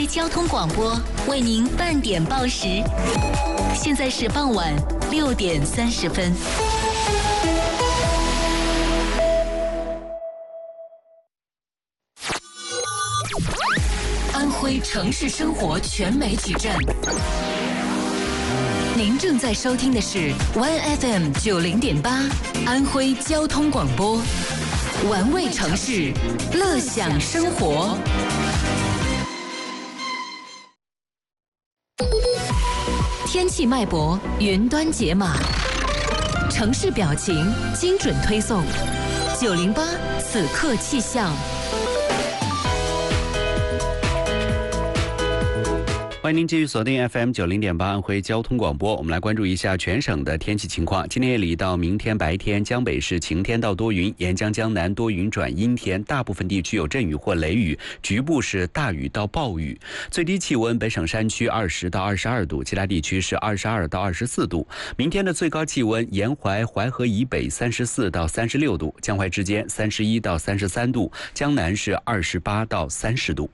交通广播为您半点报时，现在是傍晚6点30分。安徽城市生活全媒体站，您正在收听的是 OneFM 90.8安徽交通广播，玩味城市，乐享生活。天气脉搏，云端解码，城市表情，精准推送。908此刻气象。 欢迎您继续锁定 FM 90.8安徽交通广播，我们来关注一下全省的天气情况。今天夜里到明天白天，江北是晴天到多云，沿江江南多云转阴天，大部分地区有阵雨或雷雨，局部是大雨到暴雨。最低气温北省山区20到22度，其他地区是22到24度。明天的最高气温，沿淮淮河以北34到36度，江淮之间31到33度，江南是28到30度。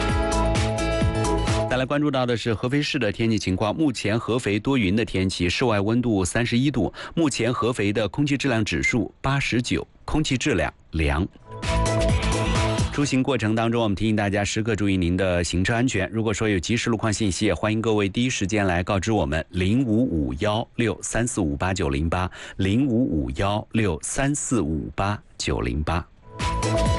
再来关注到的是合肥市的天气情况。目前合肥多云的天气，室外温度31度。目前合肥的空气质量指数89，空气质量良。出行过程当中，我们提醒大家时刻注意您的行车安全。如果说有及时路况信息，也欢迎各位第一时间来告知我们055163458908，055163458908。